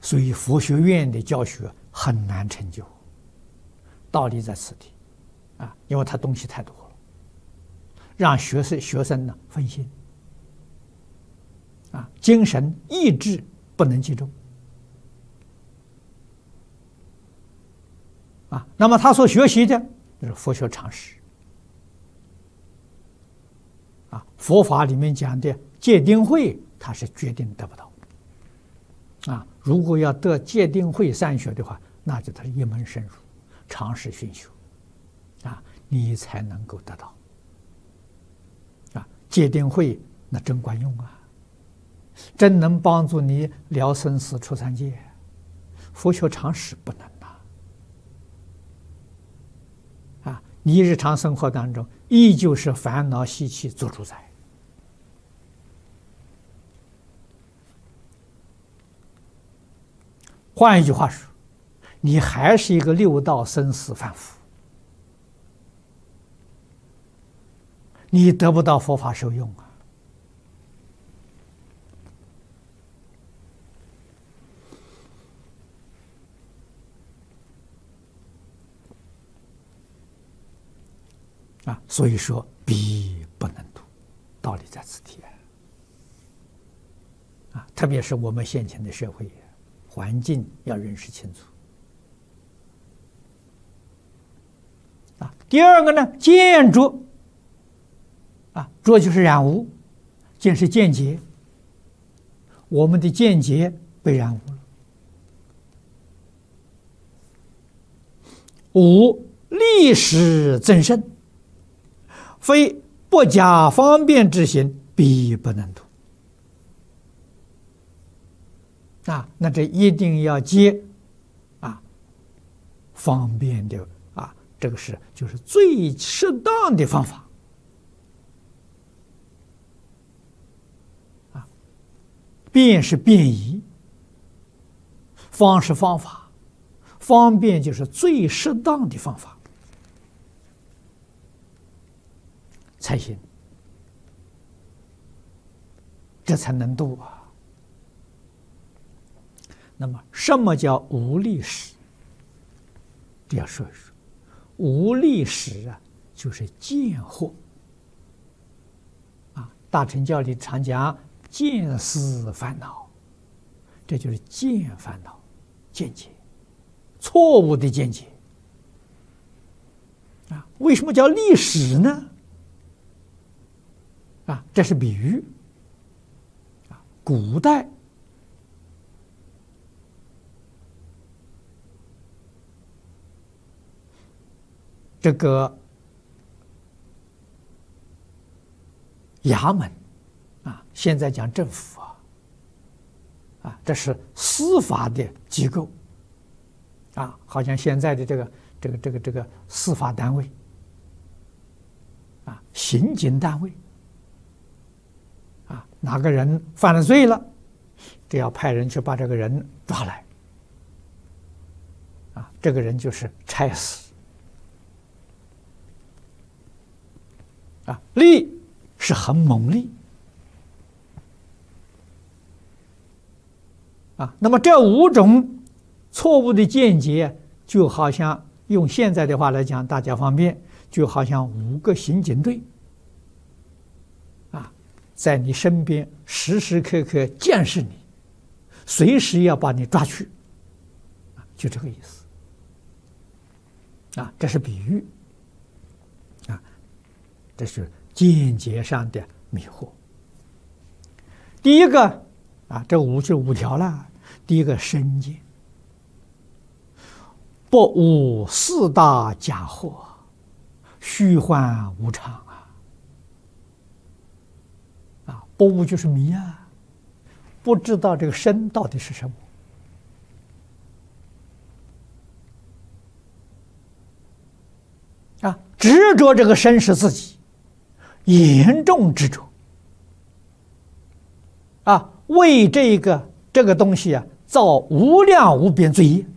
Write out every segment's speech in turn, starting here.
所以佛学院的教学很难成就。道理在此地，因为他东西太多了，让学生呢分心，精神意志不能集中，那么他所学习的就是佛学常识，佛法里面讲的戒定慧，他是决定得不到，如果要得戒定慧三学的话，那就他是一门深入，常识熏修，你才能够得到，戒定慧那真管用真能帮助你了生死出三界，佛学常识不能你日常生活当中依旧是烦恼习气做主宰。换一句话说，你还是一个六道生死凡夫，你得不到佛法受用所以说彼不能度，道理在此地特别是我们现前的社会环境要认识清楚第二个呢，见着着就是染污，见是见解，我们的见解被染污了。五历史增生，非不假方便之行，必不能度。那这一定要接方便的这个就是最适当的方法便是便宜，方是方法，方便就是最适当的方法才行，这才能度那么什么叫无历史？这要说一说。无历史就是见惑大乘教里常讲见思烦恼，这就是见烦恼，见解，错误的见解为什么叫历史呢？这是比喻古代这个衙门现在讲政府这是司法的机构好像现在的这个司法单位刑警单位哪个人犯了罪了，这要派人去把这个人抓来这个人就是差死力是很猛力那么这五种错误的见解，就好像用现在的话来讲，大家方便，就好像5个刑警队在你身边时时刻刻监视你，随时要把你抓去就这个意思这是比喻这是见解上的迷惑。第一个这5就5条了。第一个身见，不无4大假惑，虚幻无常不无就是迷不知道这个身到底是什么执着这个身是自己，严重执着为这个东西造无量无边罪业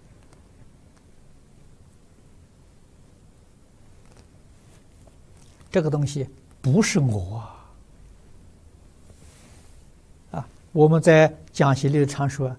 这个东西不是我我们在讲习里常说